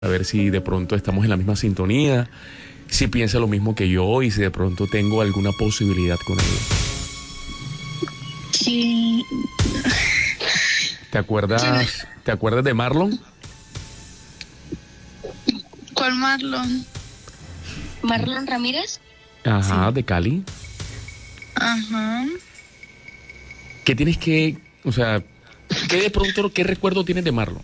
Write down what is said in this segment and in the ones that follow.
a ver si de pronto estamos en la misma sintonía, si piensa lo mismo que yo y si de pronto tengo alguna posibilidad con ella. Sí. ¿Te acuerdas de Marlon? ¿Cuál Marlon? ¿Marlon Ramírez? Ajá, Sí. de Cali. Ajá. ¿Qué tienes que, o sea, qué de pronto, qué recuerdo tienes de Marlon?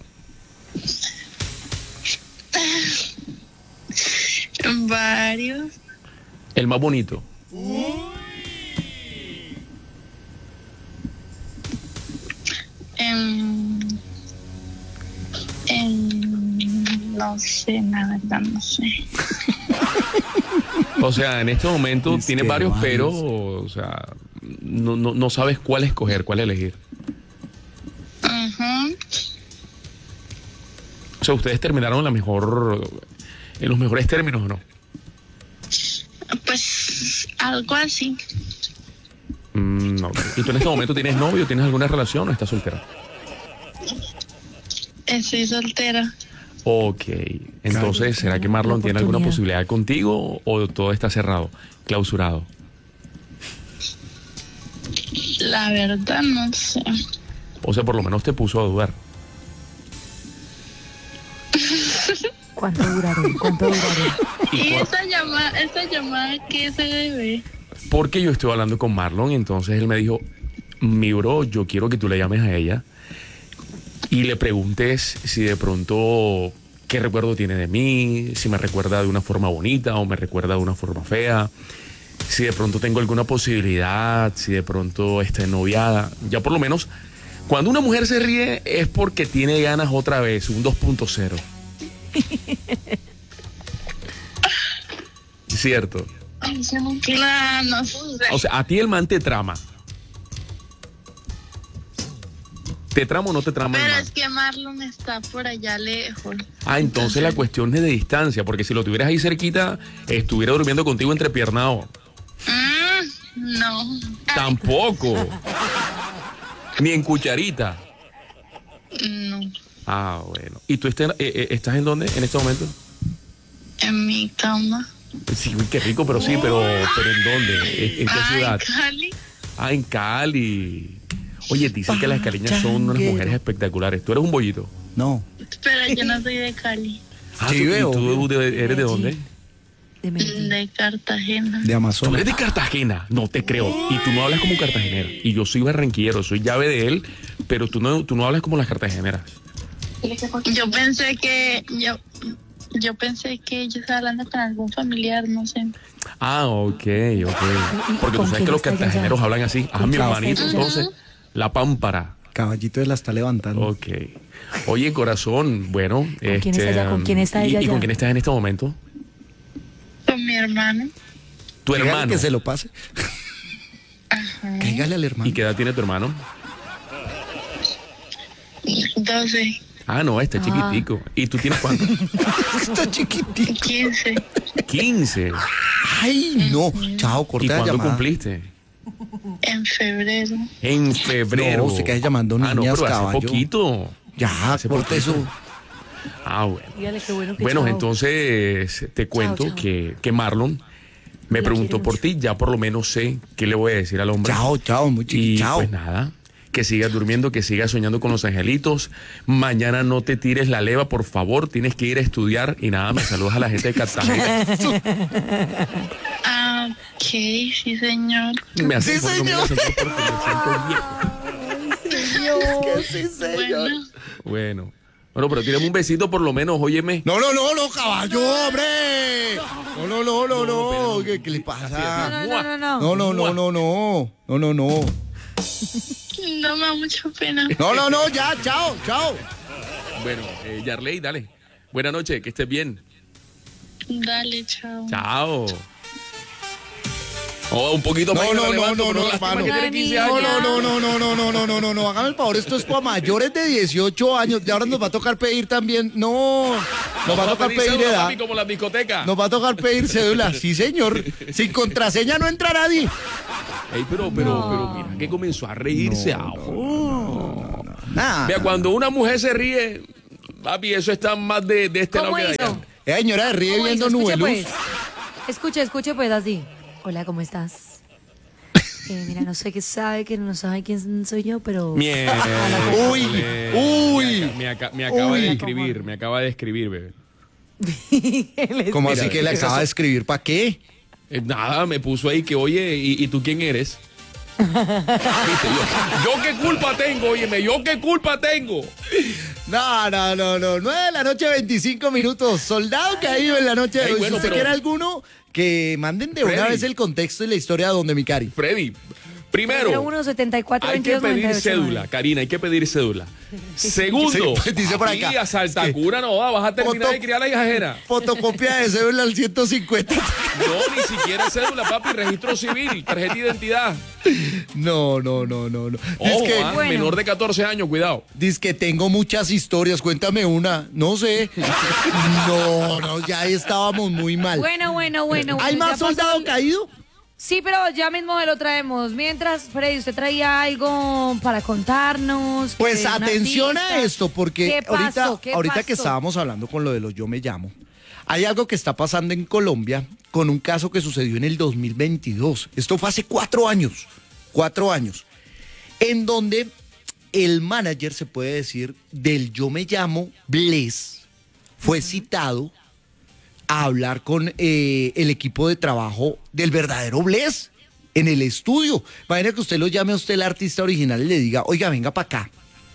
Varios. El más bonito. No sé, la verdad, no sé. O sea, en este momento Es tienes que varios, pero, varios. o sea, no sabes cuál escoger, cuál elegir. Ajá. O sea, ustedes terminaron en los mejores términos, ¿o no? Pues algo así. No. ¿Y tú en este momento tienes novio, tienes alguna relación o estás soltera? Estoy soltera. Ok. Entonces, ¿será que Marlon tiene alguna posibilidad contigo o todo está cerrado, clausurado? La verdad, no sé. O sea, por lo menos te puso a dudar. ¿Cuánto duraré? ¿Y esa llamada qué se debe? Porque yo estuve hablando con Marlon y entonces él me dijo, mi bro, yo quiero que tú le llames a ella y le preguntes si de pronto qué recuerdo tiene de mí, si me recuerda de una forma bonita o me recuerda de una forma fea, si de pronto tengo alguna posibilidad, si de pronto está noviada. Ya por lo menos, cuando una mujer se ríe es porque tiene ganas otra vez, un 2.0. ¿Cierto? No sé. O sea, a ti el man te trama. ¿Te trama o no te trama el Pero man? es que Marlon está por allá lejos. Ah, entonces la cuestión es de distancia, porque si lo tuvieras ahí cerquita, estuviera durmiendo contigo entrepiernado. No. Tampoco. Ni en cucharita. No. Ah, bueno. ¿Y tú estás en dónde en este momento? En mi cama. Sí, uy, qué rico, pero sí, pero ¿en dónde? ¿En qué ciudad? Cali. Ah, en Cali. Oye, dicen que las caleñas son unas mujeres espectaculares. ¿Tú eres un bollito? No. Pero yo no soy de Cali. Ah, Sí, ¿y veo. tú eres de dónde? De Medellín. De Cartagena. De Tú Amazonas. eres de Cartagena, no te creo. Y tú no hablas como cartagenera. Y yo soy barranquillero, soy llave de él, pero tú no hablas como las cartageneras. Yo pensé que yo pensé que ellos estaban hablando con algún familiar, no sé. Ah, ok. Porque tú ¿Con sabes que quién los está ella? cartageneros hablan así. Ah, ¿Con mi quién hermanito, está ella? entonces, la pámpara. Caballito de la está levantando. Ok. Oye, corazón, bueno. ¿Con quién está ella? ¿Con quién está ella ¿Y ya? con quién estás en este momento? Con mi hermano. Tu Dígale hermano. que se lo pase. Cáigale al hermano. ¿Y qué edad tiene tu hermano? 12, Ah, no, está chiquitico. ¿Y tú tienes cuánto? Está chiquitito. 15. 15. Ay, no. Chao, ¿Y corta la cuándo llamada. cumpliste? En febrero. En febrero. No, se queda llamando Ah, no, niñas, pero hace caballo. poquito. Ya, Hace corta poquito. eso. Ah, bueno. Dígale qué bueno que Bueno, chao. entonces te cuento chao. que Marlon me La preguntó quiere por mucho. ti, ya por lo menos sé qué le voy a decir al hombre. Chao, muy Y chiquito. Chao. pues nada, que sigas durmiendo, que sigas soñando con los angelitos. Mañana no te tires la leva, por favor, tienes que ir a estudiar. Y nada, me saludas a la gente de Cartagena. Ah, ok, sí, señor. Me hace Sí, por no me señor. siento porque me siento viejo. Que sí, señor. Bueno, Bueno, pero tírame un besito por lo menos, óyeme. No, caballo, hombre. No. ¿Qué le pasa? No. No. no me da mucha pena. No, ya, chao. Bueno, Yarley, dale. Buenas noches, que estés bien. Dale, chao. Chao. Oh, un poquito más. y me la levanto, pero lástima hermano. que tiene 15 años. No, hágame el favor, esto es para mayores de 18 años. Y ahora nos va a tocar pedir también. No, nos va a tocar pedir cédula, edad. papi, como la discoteca. Nos va a tocar pedir cédula. Sí, señor. Sin contraseña no entra nadie. Ey, pero mira que comenzó a reírse. Nada. Vea, cuando una mujer se ríe, Papi, eso está más de este lado ¿Cómo que de allá. hizo? Señora, ríe ¿Cómo viendo hizo? Escuche, Nubeluz. pues. Escuche pues así. Hola, ¿cómo estás? Mira, no sé qué sabe, que no sabe quién soy yo, pero... Mierda. Uy, uy. Me acaba Uy. me acaba de escribir, bebé. ¿Cómo Mira, así que le acaba de escribir? ¿Para qué? Nada, me puso ahí que, oye, ¿y tú quién eres? ¿Viste? Yo qué culpa tengo, óyeme, yo qué culpa tengo. No. 9 de la noche, 25 minutos. Soldado caído en la noche de Ey, hoy. bueno, si usted pero- quiere alguno, que manden de una Freddy. vez el contexto y la historia de Don Micari. Freddy, primero, 174 hay que 22 pedir 98. cédula, Karina, hay que pedir cédula. Segundo, Sí, pues, dice por acá. aquí a Saltacura no vas a terminar Foto- de criar la hija ajena. Fotocopia de cédula al 150. No, ni siquiera cédula, papi, registro civil, tarjeta de identidad. No. Ojo, Dizque, Bueno. menor de 14 años, cuidado. dizque tengo muchas historias, cuéntame una. No sé. No, ya estábamos muy mal. Bueno. ¿Hay ya más pasó soldado el- caído? Sí, pero ya mismo se lo traemos. Mientras, Freddy, ¿usted traía algo para contarnos? Pues Una atención pista. a esto, porque ¿Qué pasó? ahorita que estábamos hablando con lo de los Yo Me Llamo, hay algo que está pasando en Colombia con un caso que sucedió en el 2022. Esto fue hace 4 años, en donde el manager, se puede decir, del Yo Me Llamo, Bless, fue citado a hablar con el equipo de trabajo del verdadero Bless en el estudio. Imagina que usted lo llame a usted, el artista original, y le diga, oiga, venga para acá.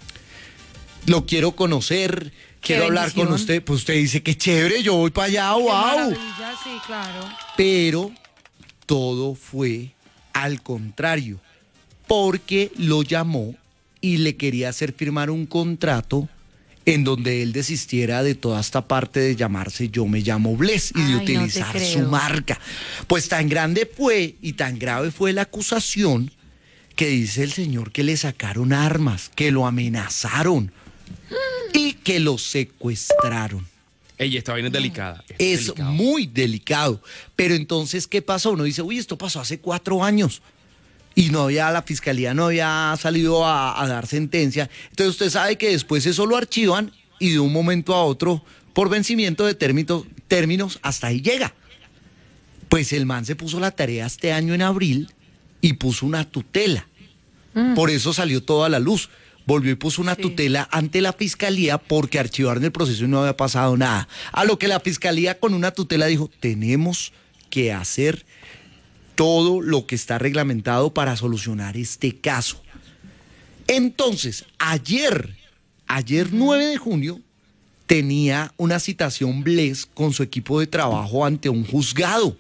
Lo quiero conocer, quiero hablar con bendición. usted. Pues usted dice, qué chévere, yo voy para allá, Qué wow. maravilla, sí, claro. Pero todo fue al contrario, porque lo llamó y le quería hacer firmar un contrato en donde él desistiera de toda esta parte de llamarse Yo Me Llamo Bless y de Ay, no te utilizar su creo. marca. Pues tan grande fue y tan grave fue la acusación que dice el señor que le sacaron armas, que lo amenazaron y que lo secuestraron. Ella, esta vaina es delicada. Es delicado. muy delicado. Pero entonces, ¿qué pasó? Uno dice, uy, esto pasó hace 4 años. Y la fiscalía no había salido a dar sentencia. Entonces usted sabe que después eso lo archivan y de un momento a otro, por vencimiento de términos, hasta ahí llega. Pues el man se puso la tarea este año en abril y puso una tutela. Por eso salió toda la luz. Volvió y puso una tutela ante la fiscalía porque archivaron el proceso y no había pasado nada. A lo que la fiscalía con una tutela dijo, tenemos que hacer todo lo que está reglamentado para solucionar este caso. Entonces, ayer 9 de junio, tenía una citación Bless con su equipo de trabajo ante un juzgado,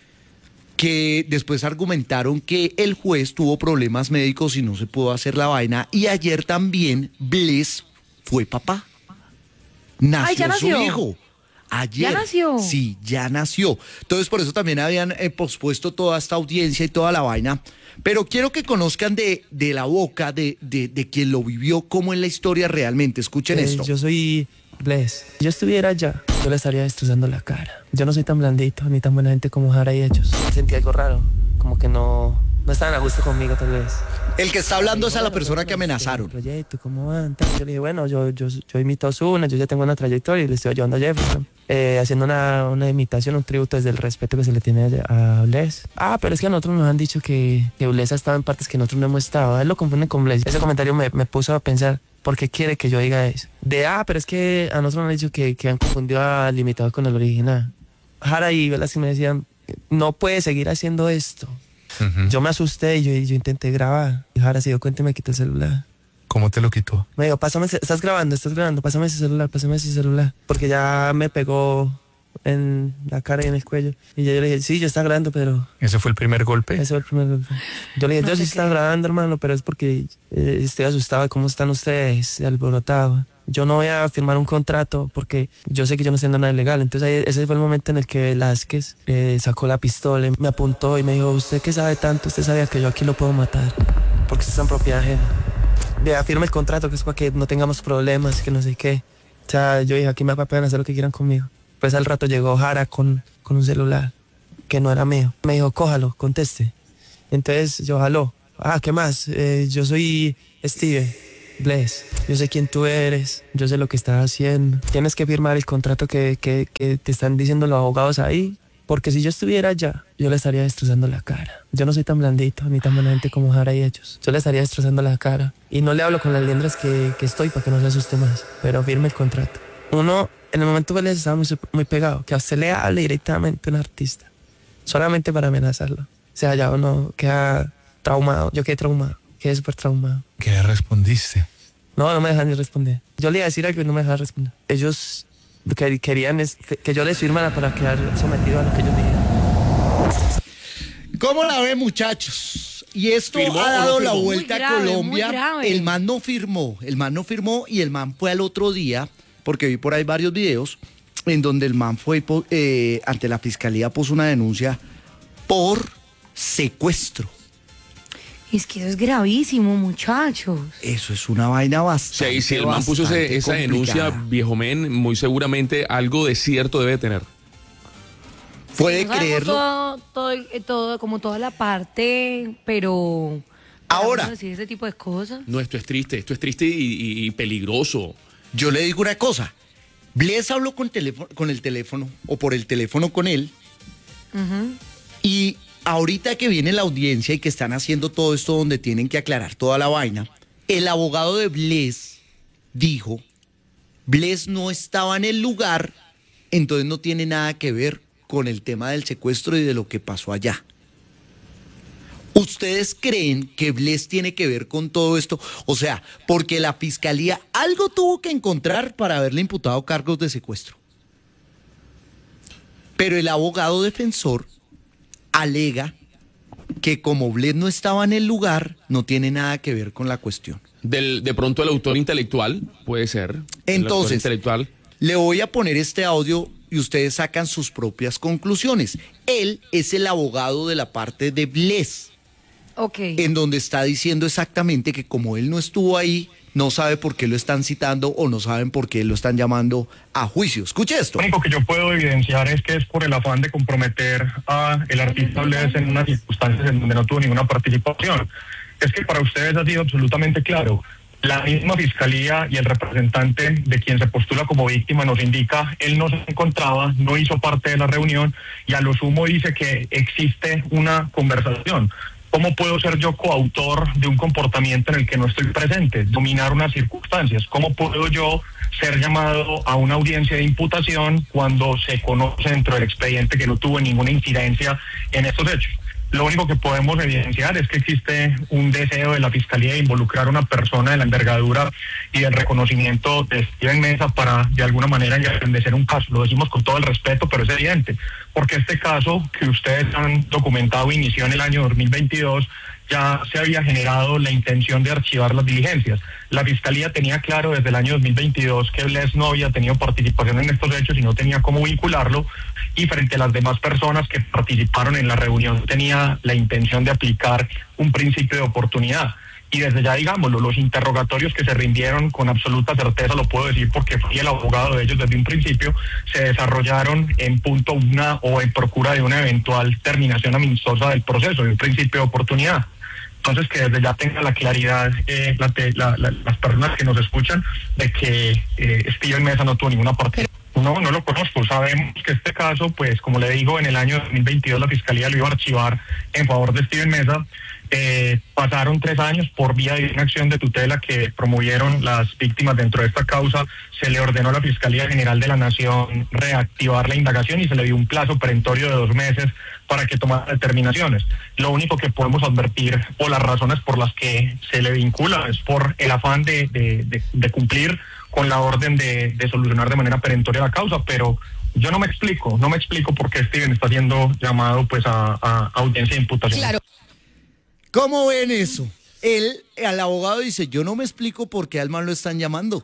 que después argumentaron que el juez tuvo problemas médicos y no se pudo hacer la vaina. Y ayer también Bless fue papá. Nació, Ay, ¿ya nació? su hijo. Ayer. ¿Ya nació? Sí, ya nació. Entonces, por eso también habían pospuesto toda esta audiencia y toda la vaina. Pero quiero que conozcan de la boca de quien lo vivió, cómo es la historia realmente. Escuchen esto. Yo soy Bless. Si yo estuviera allá, yo le estaría destrozando la cara. Yo no soy tan blandito ni tan buena gente como Jara y ellos. Sentí algo raro, como que no estaban a gusto conmigo tal vez. El que está hablando es a la persona que amenazaron. Proyecto, ¿cómo van? Yo le dije, bueno, yo imito a Ozuna, yo ya tengo una trayectoria y le estoy ayudando a Jefferson. Haciendo una imitación, un tributo desde el respeto que se le tiene a Bless. Pero es que a nosotros nos han dicho que Bless ha estado en partes que nosotros no hemos estado. Él lo confunde con Bless. Ese comentario me puso a pensar, ¿por qué quiere que yo diga eso? Pero es que a nosotros nos han dicho que han confundido al imitador con el original. Jara y Velázquez me decían, no puede seguir haciendo esto. Yo me asusté y yo intenté grabar. Y Jara se dio cuenta y me quitó el celular. ¿Cómo te lo quitó? Me dijo, estás grabando, pásame ese celular. Porque ya me pegó en la cara y en el cuello. Y yo le dije, sí, yo estaba grabando, pero... ¿Ese fue el primer golpe? Ese fue el primer golpe. Yo le dije, No yo te sí estaba creo. grabando, hermano, pero es porque estoy asustado de cómo están ustedes, alborotados. Yo no voy a firmar un contrato porque yo sé que yo no estoy haciendo nada ilegal. Entonces ahí, ese fue el momento en el que Velázquez sacó la pistola, me apuntó y me dijo, ¿usted qué sabe tanto? Usted sabía que yo aquí lo puedo matar porque usted está en propiedad ajena. Vea, firme el contrato que es para que no tengamos problemas, que no sé qué. O sea, yo dije, aquí me pueden hacer lo que quieran conmigo. Pues al rato llegó Jara con un celular que no era mío. Me dijo, cójalo, conteste. Entonces yo jaló. ¿Qué más? Yo soy Steve. Bless, yo sé quién tú eres, yo sé lo que estás haciendo. Tienes que firmar el contrato que te están diciendo los abogados ahí. Porque si yo estuviera allá, yo le estaría destrozando la cara. Yo no soy tan blandito ni tan buena gente como Jara y ellos. Yo le estaría destrozando la cara. Y no le hablo con las liendras que estoy para que no se asuste más. Pero firme el contrato. Uno, en el momento que les estaba muy pegado, que a usted le hable directamente a un artista. Solamente para amenazarlo. O sea, ya uno queda traumado. Yo quedé traumado. Quedé súper traumado. ¿Qué respondiste? No me dejan ni responder. Yo le iba a decir algo y no me dejan responder. Ellos lo que querían es que yo les firmara para quedar sometido a lo que ellos dijeran. ¿Cómo la ve, muchachos? Y esto ¿Firmó ha o no dado la firmó? vuelta Muy a grave, Colombia. muy grave. El man no firmó y el man fue al otro día, porque vi por ahí varios videos, en donde el man fue ante la fiscalía, puso una denuncia por secuestro. Es que eso es gravísimo, muchachos. Eso es una vaina O bastante. sea, y si el man puso bastante esa denuncia, complicada. viejo men, muy seguramente algo de cierto debe tener. Puede No sabemos creerlo. todo, como toda la parte, pero... Ahora. ¿podemos decir ese tipo de cosas? No, esto es triste y peligroso. Yo le digo una cosa. Bless habló con el teléfono o por el teléfono con él. Y ahorita que viene la audiencia y que están haciendo todo esto donde tienen que aclarar toda la vaina, el abogado de Bless dijo, Bless no estaba en el lugar, entonces no tiene nada que ver con el tema del secuestro y de lo que pasó allá. ¿Ustedes creen que Bless tiene que ver con todo esto? O sea, porque la fiscalía algo tuvo que encontrar para haberle imputado cargos de secuestro. Pero el abogado defensor alega que como Bless no estaba en el lugar, no tiene nada que ver con la cuestión. De pronto el autor intelectual, puede ser. El autor Entonces, intelectual. le voy a poner este audio y ustedes sacan sus propias conclusiones. Él es el abogado de la parte de Bless, Ok. en donde está diciendo exactamente que como él no estuvo ahí, no sabe por qué lo están citando o no saben por qué lo están llamando a juicio. Escuche esto. Lo único que yo puedo evidenciar es que es por el afán de comprometer a el artista Bless en unas circunstancias en donde no tuvo ninguna participación. Es que para ustedes ha sido absolutamente claro. La misma fiscalía y el representante de quien se postula como víctima nos indica, él no se encontraba, no hizo parte de la reunión y a lo sumo dice que existe una conversación. ¿Cómo puedo ser yo coautor de un comportamiento en el que no estoy presente? Dominar unas circunstancias. ¿Cómo puedo yo ser llamado a una audiencia de imputación cuando se conoce dentro del expediente que no tuvo ninguna incidencia en estos hechos? Lo único que podemos evidenciar es que existe un deseo de la Fiscalía de involucrar a una persona de la envergadura y del reconocimiento de Steven Meza para, de alguna manera, engrandecer un caso. Lo decimos con todo el respeto, pero es evidente, porque este caso que ustedes han documentado inició en el año 2022, ya se había generado la intención de archivar las diligencias. La Fiscalía tenía claro desde el año 2022 que Bless no había tenido participación en estos hechos y no tenía cómo vincularlo, y frente a las demás personas que participaron en la reunión tenía la intención de aplicar un principio de oportunidad. Y desde ya, digámoslo, los interrogatorios que se rindieron con absoluta certeza, lo puedo decir porque fui el abogado de ellos desde un principio, se desarrollaron en punto una o en procura de una eventual terminación amistosa del proceso, de un principio de oportunidad. Entonces, que desde ya tenga la claridad las personas que nos escuchan de que Steven Meza no tuvo ninguna parte. No lo conozco. Sabemos que este caso, pues, como le digo, en el año 2022 la Fiscalía lo iba a archivar en favor de Steven Meza. Pasaron 3 años por vía de una acción de tutela que promovieron las víctimas dentro de esta causa. Se le ordenó a la Fiscalía General de la Nación reactivar la indagación y se le dio un plazo perentorio de 2 meses para que tomara determinaciones. Lo único que podemos advertir o las razones por las que se le vincula es por el afán de cumplir con la orden de solucionar de manera perentoria la causa, pero yo no me explico por qué Steven está siendo llamado pues a audiencia de imputación. Claro. ¿Cómo ven eso? Al abogado dice, yo no me explico por qué al man lo están llamando.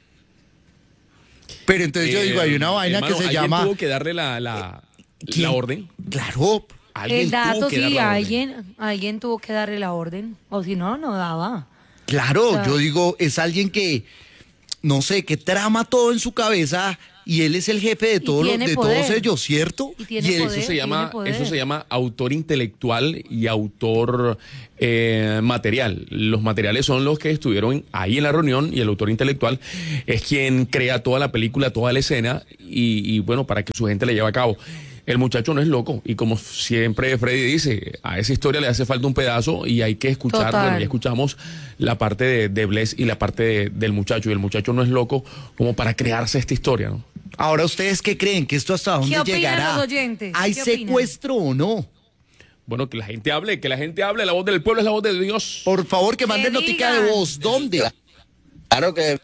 Pero entonces yo digo, hay una vaina hermano, que se ¿alguien llama... tuvo que darle la ¿Quién? orden? Claro. ¿Alguien El dato, tuvo que dar sí, la orden? alguien tuvo que darle la orden. O si no, no daba. Claro, Claro. yo digo, es alguien que, no sé, que trama todo en su cabeza y él es el jefe de, tiene de poder. todos ellos, ¿cierto? Y tiene él- poder. Eso se llama autor intelectual y autor material. Los materiales son los que estuvieron ahí en la reunión y el autor intelectual es quien crea toda la película, toda la escena y bueno, para que su gente la lleve a cabo. El muchacho no es loco y como siempre Freddy dice, a esa historia le hace falta un pedazo y hay que escuchar, Total. bueno, ya escuchamos la parte de Bless y la parte del muchacho y el muchacho no es loco como para crearse esta historia, ¿no? Ahora, ¿ustedes qué creen? ¿Que esto hasta dónde opinan llegará? los oyentes? ¿Hay ¿Qué opinan? secuestro o no? Bueno, que la gente hable, la voz del pueblo es la voz de Dios. Por favor, que manden notica de digan. voz. ¿Dónde? Claro que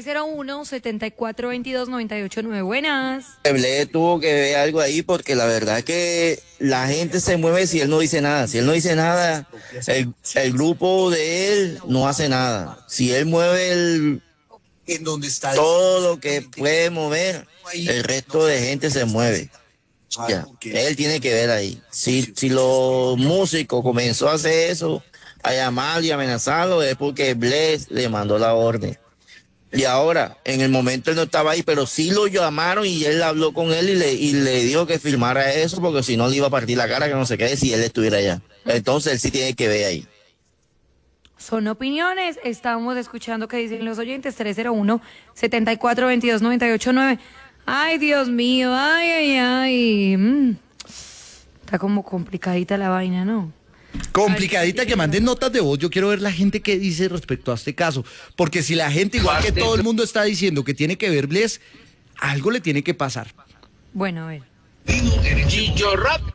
301-7422-989. Buenas. Bless tuvo que ver algo ahí porque la verdad que la gente se mueve si él no dice nada. Si él no dice nada, el grupo de él no hace nada. Si él mueve todo lo que puede mover, el resto de gente se mueve. Ya, él tiene que ver ahí. Si los músicos comenzó a hacer eso, a llamarlo y amenazarlo, es porque Bless le mandó la orden. Y ahora, en el momento él no estaba ahí, pero sí lo llamaron y él habló con él y le dijo que filmara eso, porque si no le iba a partir la cara, que no se quede si él estuviera allá. Entonces él sí tiene que ver ahí. Son opiniones. Estamos escuchando qué dicen los oyentes. 301-7422-989. Ay, Dios mío. Ay. Está como complicadita la vaina, ¿no? Complicadita, que manden notas de voz. Yo quiero ver la gente qué dice respecto a este caso. Porque si la gente, igual que todo el mundo está diciendo que tiene que ver Bless, algo le tiene que pasar. Bueno, a ver. Gillo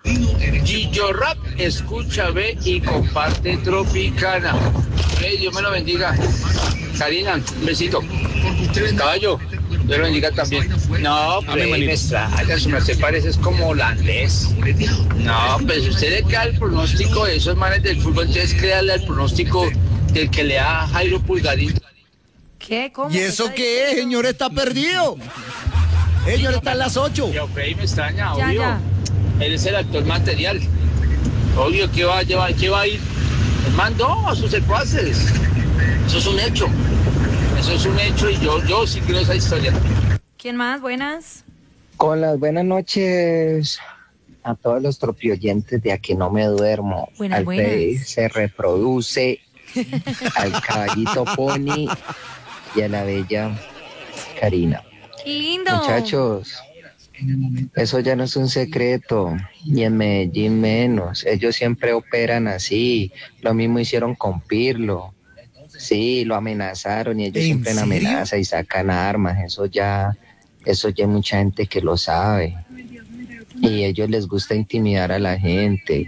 Rap, escucha, ve y comparte Tropicana. Dios me lo bendiga. Karina, un besito. Caballo, Dios lo bendiga también. No, Amén, manito. se parece es como holandés. No, pues usted le crea el pronóstico de esos manes del fútbol, entonces créale al pronóstico del que le da Jairo Pulgarín. ¿Qué? ¿Cómo? ¿Y eso qué es, señor? Está perdido. Señor, está en las 8. Y a Freddy me extraña, Ya, obvio. ya. Él es el actor material. Obvio, ¿qué va a llevar? ¿Qué va a ir? El man no, a sus secuaces. Eso es un hecho. Eso es un hecho y yo sí creo esa historia. ¿Quién más? Buenas. Con las buenas noches a todos los tropioyentes de Aquí No Me Duermo. Buenas, al buenas. Freddy se reproduce, al caballito Pony y a la bella Karina. Lindo. Muchachos, eso ya no es un secreto, y en Medellín menos. Ellos siempre operan así. Lo mismo hicieron con Pirlo. Sí, lo amenazaron y ellos ¿En siempre en serio? amenaza y sacan armas. Eso ya hay mucha gente que lo sabe. Y a ellos les gusta intimidar a la gente.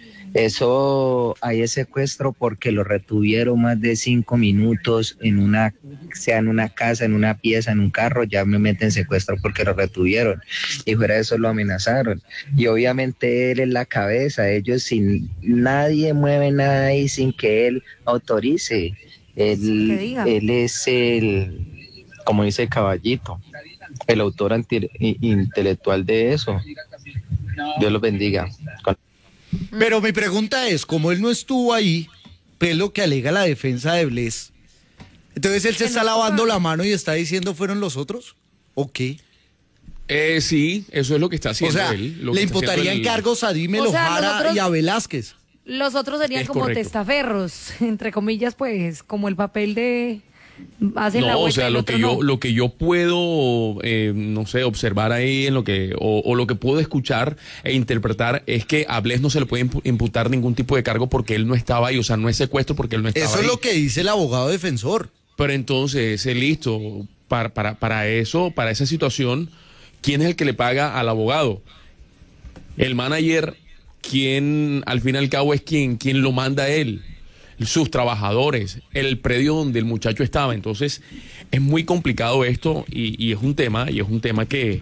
Eso, ahí es secuestro porque lo retuvieron más de 5 minutos sea en una casa, en una pieza, en un carro, ya me meten secuestro porque lo retuvieron. Y fuera de eso lo amenazaron. Y obviamente él es la cabeza, ellos nadie mueve nada ahí sin que él autorice. Que diga. Él es como dice el caballito, el autor intelectual de eso. Dios los bendiga. Pero mi pregunta es, como él no estuvo ahí, ¿qué es lo que alega la defensa de Bless? Entonces él se Que está no lavando estuvo. la mano y está diciendo ¿fueron los otros? ¿O qué? Sí, eso es lo que está O haciendo sea, él. Lo le que está haciendo imputarían él. cargos a Dime O sea, Lojara nosotros- y a Velázquez. Los otros serían Es como correcto. testaferros, entre comillas, pues, como el papel de... Hacen la No, o vuelta sea, y el lo otro que yo, no. lo que yo puedo, no sé, observar ahí en lo que, o lo que puedo escuchar e interpretar es que a Bless no se le puede imputar ningún tipo de cargo porque él no estaba ahí, o sea, no es secuestro porque él no estaba Eso ahí. es lo que dice el abogado defensor. Pero entonces, listo, para eso, para esa situación, ¿quién es el que le paga al abogado? El manager, ¿quién al fin y al cabo es quien lo manda a él? Sus trabajadores, el predio donde el muchacho estaba. Entonces, es muy complicado esto y es un tema que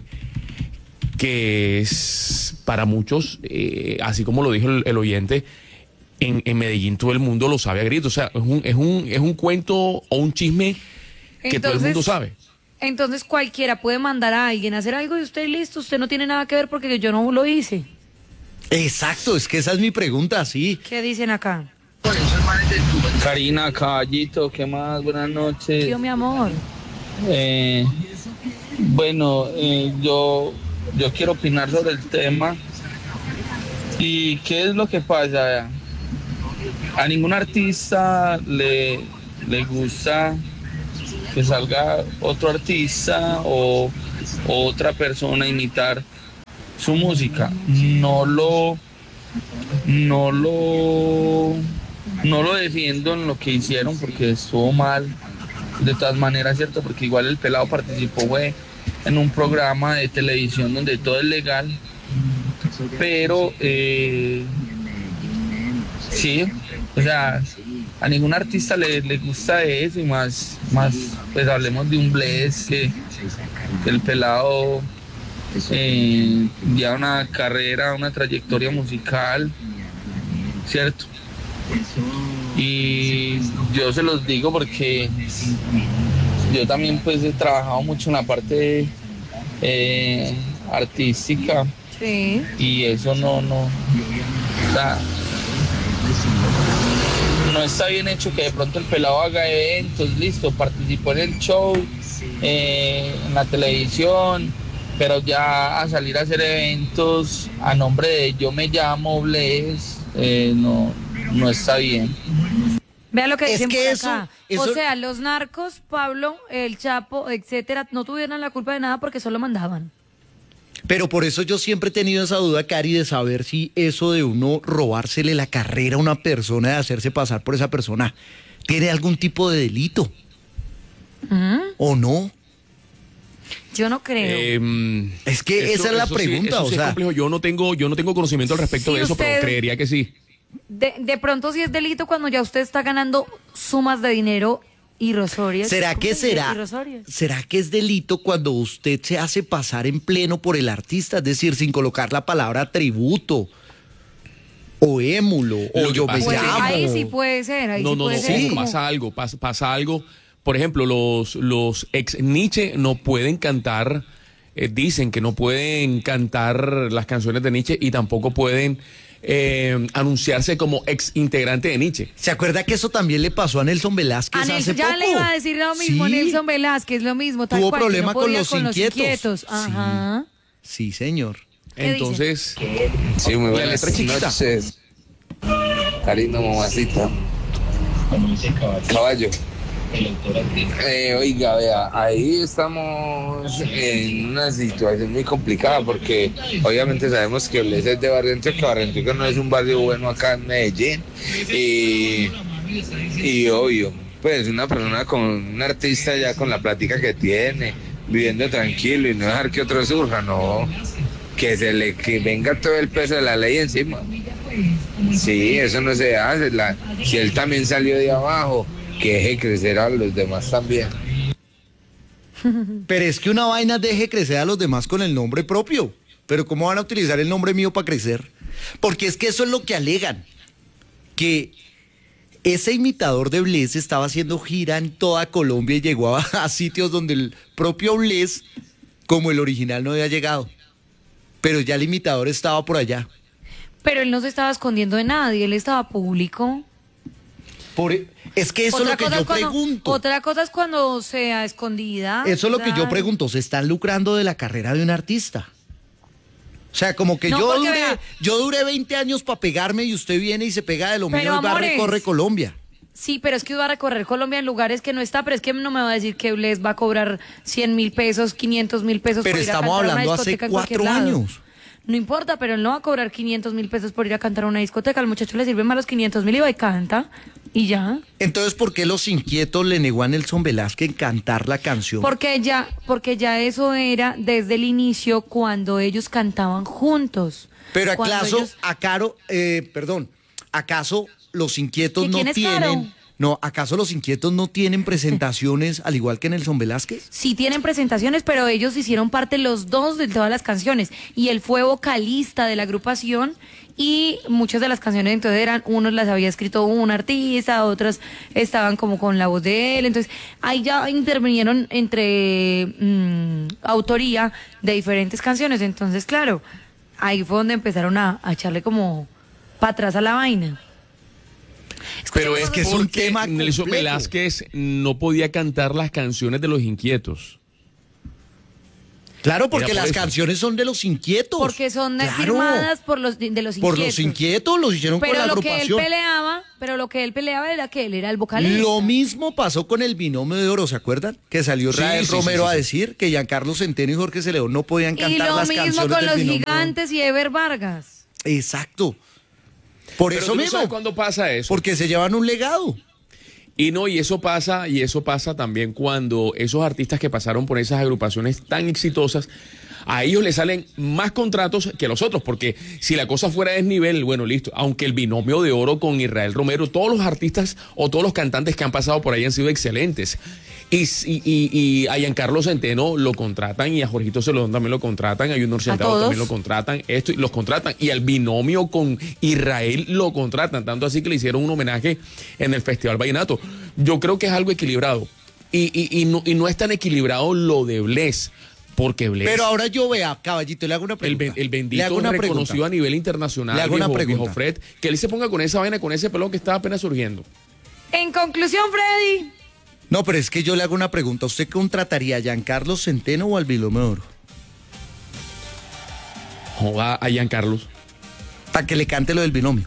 es para muchos, así como lo dijo el oyente, en Medellín todo el mundo lo sabe a gritos. O sea, es un cuento o un chisme que todo el mundo sabe. Entonces cualquiera puede mandar a alguien a hacer algo y usted listo, usted no tiene nada que ver porque yo no lo hice. Exacto, es que esa es mi pregunta, sí. ¿Qué dicen acá? Karina, caballito, ¿qué más? Buenas noches. Tío, mi amor. Bueno, yo quiero opinar sobre el tema. ¿Y qué es lo que pasa? A ningún artista le gusta que salga otro artista o otra persona a imitar su música. No lo defiendo en lo que hicieron porque estuvo mal de todas maneras, ¿cierto? Porque igual el pelado participó en un programa de televisión donde todo es legal, pero sí, o sea, a ningún artista le gusta eso, y más pues hablemos de un Bless que el pelado ya una carrera, una trayectoria musical, ¿cierto? Y yo se los digo porque yo también pues he trabajado mucho en la parte artística. Sí. Y eso o sea, no está bien hecho que de pronto el pelado haga eventos, listo, participó en el show, en la televisión, pero ya a salir a hacer eventos a nombre de yo me llamo Bless, no está bien. Vea lo que Es dicen que por eso- acá. eso- O sea, los narcos, Pablo, el Chapo, etcétera, no tuvieron la culpa de nada porque solo mandaban. Pero por eso yo siempre he tenido esa duda, Cari, de saber si eso de uno robársele la carrera a una persona, de hacerse pasar por esa persona, tiene algún tipo de delito o no. Yo no creo. Es que esa es la pregunta, eso sí o sea. es complejo. Yo no tengo conocimiento al respecto Sí, de eso, usted- pero creería que sí. De pronto sí es delito cuando ya usted está ganando sumas de dinero irrisorias. ¿Será que será que es delito cuando usted se hace pasar en pleno por el artista? Es decir, sin colocar la palabra tributo o émulo o Lo que yo pasa me es que- llamo. Ahí sí puede ser, ahí No, sí no, puede no, ser. como- pasa algo. Por ejemplo, los ex Nietzsche no pueden cantar, dicen que no pueden cantar las canciones de Nietzsche y tampoco pueden anunciarse como ex integrante de Nietzsche. ¿Se acuerda que eso también le pasó a Nelson Velázquez A hace Nelson, ya poco? le iba a decir lo mismo, Sí. Nelson Velázquez, lo mismo, tal Tuvo cual, que problema no con podía los inquietos. Ajá. Sí, señor. ¿Qué Entonces, Sí, muy la buenas letra chiquita. noches. Cariño, mamacita. Caballo. Oiga, vea, ahí estamos en una situación muy complicada porque obviamente sabemos que Bless es de Barranquilla, que Barranquilla no es un barrio bueno acá en Medellín y obvio, pues una persona con un artista ya con la plática que tiene, viviendo tranquilo y no dejar que otro surja, no, que venga todo el peso de la ley encima. Sí, eso no se hace. Si él también salió de abajo, que deje crecer a los demás también. Pero es que una vaina deje crecer a los demás con el nombre propio. Pero ¿cómo van a utilizar el nombre mío para crecer? Porque es que eso es lo que alegan. Que ese imitador de Bless estaba haciendo gira en toda Colombia y llegó a sitios donde el propio Bless, como el original, no había llegado. Pero ya el imitador estaba por allá. Pero él no se estaba escondiendo de nadie, él estaba público. Es que eso es lo que yo pregunto. Otra cosa es cuando sea escondida. Eso es lo o que sea, yo pregunto. ¿Se están lucrando de la carrera de un artista? O sea, como que No, porque vea- yo duré 20 años para pegarme y usted viene y se pega de lo mío y Pero, va a amores, recorrer Colombia. Sí, pero es que va a recorrer Colombia en lugares que no está, pero es que no me va a decir que Bless va a cobrar 100.000 pesos, 500.000 pesos Pero por ir a estamos cantar a una hablando hace discoteca en cualquier 4 lado. años. No importa, pero él no va a cobrar 500.000 pesos por ir a cantar a una discoteca. Al muchacho le sirven más los 500.000 y va y canta. Y ya. Entonces, ¿por qué Los Inquietos le negó a Nelson Velázquez cantar la canción? Porque ya eso era desde el inicio cuando ellos cantaban juntos. Pero Cuando acaso, ellos- ¿acaso Los Inquietos ¿Que no quién es tienen... Caro? No, ¿acaso Los Inquietos no tienen presentaciones al igual que Nelson Velázquez? Sí tienen presentaciones, pero ellos hicieron parte los dos de todas las canciones. Y él fue vocalista de la agrupación y muchas de las canciones entonces unos las había escrito un artista, otras estaban como con la voz de él. Entonces ahí ya intervinieron entre autoría de diferentes canciones. Entonces, claro, ahí fue donde empezaron a echarle como para atrás a la vaina. Pero es que es un porque tema Nelson complejo. Velázquez no podía cantar las canciones de Los Inquietos. Claro, porque Era por las eso. canciones son de Los Inquietos. Porque son Claro. firmadas por los de los Por inquietos. Los Inquietos, los hicieron con la Pero lo que él agrupación. peleaba, era que él era el vocalista. Lo mismo pasó con el Binomio de Oro, ¿se acuerdan? Que salió Sí, Israel sí, Romero sí, sí, a sí. decir que Giancarlo Centeno y Jorge Celedón no podían Y cantar lo las mismo canciones con del los Binomio de Oro. Gigantes y Ever Vargas. Exacto. Por Pero eso tú no mismo. sabes cuándo pasa eso. Porque se llevan un legado. Y eso pasa también cuando esos artistas que pasaron por esas agrupaciones tan exitosas, a ellos les salen más contratos que a los otros, porque si la cosa fuera de desnivel, bueno, listo, aunque el Binomio de Oro con Israel Romero, todos los artistas o todos los cantantes que han pasado por ahí han sido excelentes. Y a Giancarlo Centeno lo contratan y a Jorgito Celedón también lo contratan, a Junior Centeno todos. también lo contratan, los contratan, y al Binomio con Israel lo contratan, tanto así que le hicieron un homenaje en el Festival Vallenato. Yo creo que es algo equilibrado y no es tan equilibrado lo de Bless, porque Bless, Pero ahora yo vea, caballito, le hago una pregunta. el Le bendito hago una reconocido pregunta. a nivel internacional, Le hago una viejo pregunta. Fred, que él se ponga con esa vaina, con ese pelón que estaba apenas surgiendo. En conclusión, Freddy, No, pero es que yo le hago una pregunta. ¿Usted contrataría a Giancarlo Centeno o al Binomio de Oro? Joda a Giancarlo. Para que le cante lo del binomio.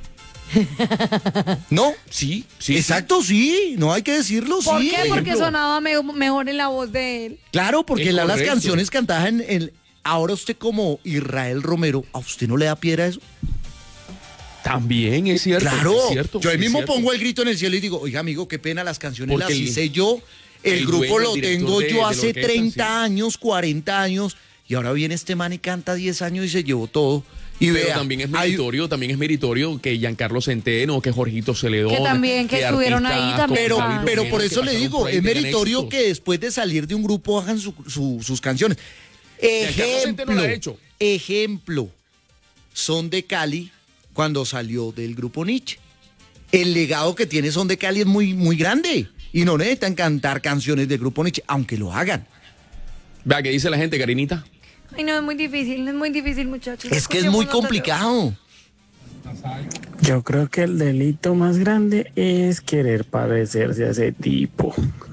¿No? Sí. Exacto, sí. No hay que decirlo, ¿por sí. qué? Porque ejemplo. sonaba mejor en la voz de él. Claro, porque Es las correcto. canciones cantadas en el... Ahora usted como Israel Romero, ¿a usted no le da piedra eso? También es cierto. Claro. es cierto, yo ahí es mismo cierto. pongo el grito en el cielo y digo, oiga, amigo, qué pena, las canciones Porque las el- hice yo. El grupo dueño, lo el director tengo de yo la hace orquesta, 30 sí. años, 40 años, y ahora viene este man y canta 10 años y se llevó todo. Y Pero vea, también es hay- meritorio que Giancarlo Centeno, que Jorgito Celedón. Que también, que estuvieron artistas ahí también. como Pero, David pero Romero por que eso le pasaron digo, por ahí es tengan meritorio éxito. que después de salir de un grupo hagan sus canciones. Giancarlo Centeno lo ha hecho. Ejemplo, Son de Cali, cuando salió del grupo Nietzsche. El legado que tiene Son de Cali es muy, muy grande. Y no necesitan cantar canciones del grupo Nietzsche, aunque lo hagan. Vea, ¿qué dice la gente, Karinita? Ay, no, es muy difícil, muchachos. Es que es muy Escuchemos otra complicado. Yo creo que el delito más grande es querer parecerse a ese tipo.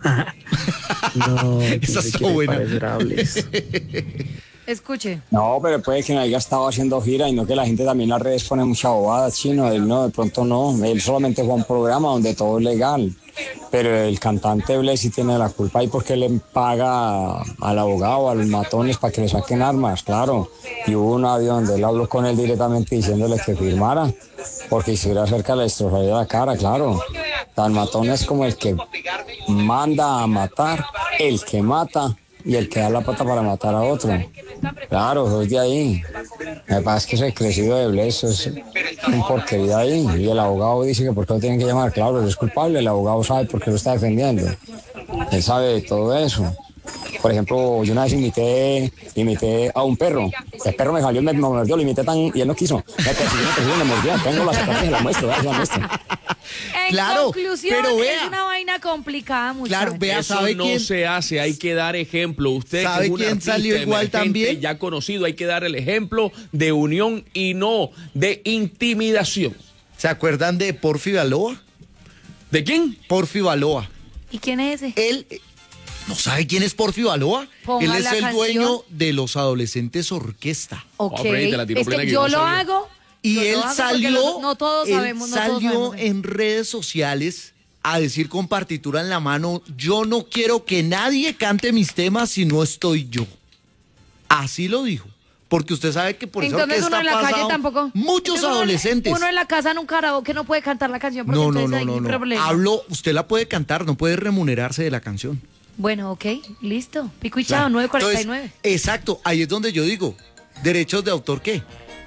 No, Esa se está quiere buena. parecer a Bless. Escuche. No, pero puede que no haya estado haciendo gira y no que la gente también en las redes pone mucha bobada, chino. Él no, de pronto no. Él solamente fue a un programa donde todo es legal. Pero el cantante Bless sí tiene la culpa ahí porque le paga al abogado, a los matones para que le saquen armas, claro. Y hubo un audio donde él habló con él directamente diciéndole que firmara, porque si estuviera cerca le destrozaría la cara, claro. Tan matón es como el que manda a matar, el que mata y el que da la pata para matar a otro. Claro, soy de ahí. Me pasa que ese crecido de Bless es un porquería ahí. Y el abogado dice que por qué lo tienen que llamar. Claro, él es culpable, el abogado sabe por qué lo está defendiendo. Él sabe de todo eso. Por ejemplo, yo una vez imité a un perro. El perro me salió, me mordió, lo imité y él no quiso. Me persiguió, me mordió. Tengo las cartas y las muestro, se las muestro. En Claro, conclusión, pero vea. es una vaina complicada, muchachos. Claro, vea, Eso ¿sabe no quién? se hace, hay que dar ejemplo. Usted ¿Sabe que es un quién artista salió igual emergente, también? ya conocido, hay que dar el ejemplo de unión y no de intimidación. ¿Se acuerdan de Porfi Baloa? ¿De quién? Porfi Baloa. ¿Y quién es ese? Él, ¿no sabe quién es Porfi Baloa? Ponga Él es la el canción. dueño de los Adolescentes Orquesta. Ok, Freddy, te la tiró es plena que que yo yo no lo sabía. hago. Y yo lo él hago porque salió, no todos él sabemos, no todos salió sabemos. en redes sociales a decir con partitura en la mano, yo no quiero que nadie cante mis temas si no estoy yo. Así lo dijo. Porque usted sabe que por esa Entonces orquesta uno en la ha calle pasado tampoco. muchos Entonces, uno en- adolescentes. Uno en la casa en un karaoke no puede cantar la canción porque No, entonces no, hay no, un no. problema. Hablo, usted la puede cantar, no puede remunerarse de la canción. Bueno, ok, listo. Pico y chao, Claro. 9:49. Entonces, exacto, ahí es donde yo digo, derechos de autor, ¿qué?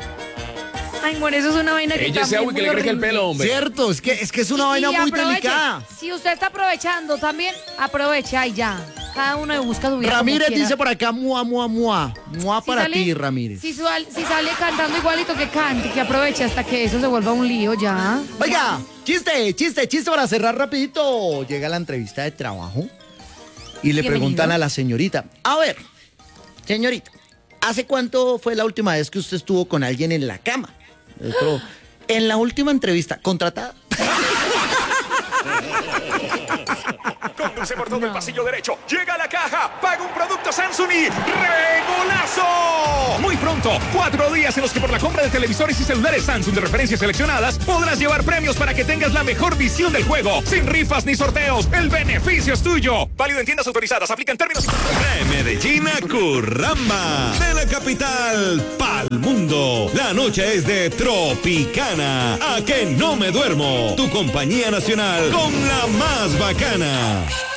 Ay, por eso es una vaina que Ella se también agua y que muy le crezca el horrible. pelo, hombre. Cierto, es que es una Y vaina muy aproveche. delicada. Si usted está aprovechando también, aproveche, ay ya. Cada uno busca su vida como Ramírez quiera. dice por acá, mua, mua, mua. Mua Si para sale- ti, Ramírez. Si sale cantando igualito que cante, que aproveche hasta que eso se vuelva un lío ya. Oiga, chiste para cerrar rapidito. Llega la entrevista de trabajo y le Bienvenido. preguntan a la señorita, a ver, señorita, ¿hace cuánto fue la última vez que usted estuvo con alguien en la cama? El otro, en la última entrevista, ¿contratada? Conduce por todo el pasillo derecho. Llega a la caja. Paga un producto Samsung y ¡regolazo! Muy pronto, 4 días en los que por la compra de televisores y celulares Samsung de referencias seleccionadas podrás llevar premios para que tengas la mejor visión del juego. Sin rifas ni sorteos. El beneficio es tuyo. Válido en tiendas autorizadas. Aplican términos y... De Medellín a Curramba. De la capital pa'l mundo. La noche es de Tropicana. A que no me duermo. Tu compañía nacional con la más bacana.